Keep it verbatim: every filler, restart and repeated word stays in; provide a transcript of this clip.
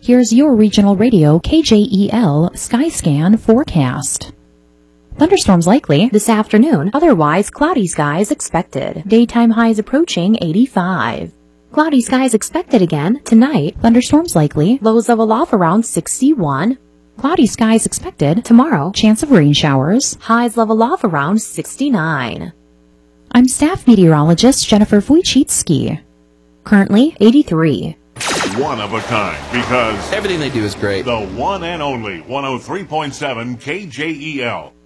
Here's your regional radio K J E L Skyscan forecast. Thunderstorms likely this afternoon, otherwise cloudy skies expected. Daytime highs approaching eighty-five. Cloudy skies expected again tonight. Thunderstorms likely, lows level off around sixty-one. Cloudy skies expected tomorrow. Chance of rain showers. Highs level off around sixty-nine. I'm staff meteorologist Jennifer Wojcicki. Currently eighty-three. One of a kind, because everything they do is great. The one and only one oh three point seven K J E L.